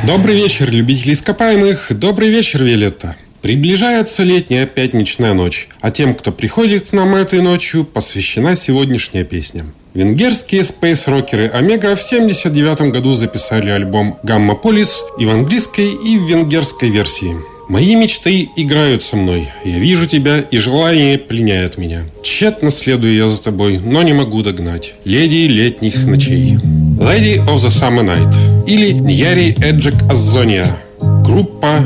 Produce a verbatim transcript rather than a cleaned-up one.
Добрый вечер, любители ископаемых. Добрый вечер, Виолетта. Приближается летняя пятничная ночь, а тем, кто приходит к нам этой ночью, посвящена сегодняшняя песня. Венгерские спейс-рокеры Омега в семьдесят девятом году записали альбом «Гамма Полис» и в английской, и в венгерской версии. «Мои мечты играют со мной. Я вижу тебя, и желание пленяет меня. Тщетно следую я за тобой, но не могу догнать. Леди летних ночей». «Lady of the Summer Night» или «Ньяри Эджек Аззония». Группа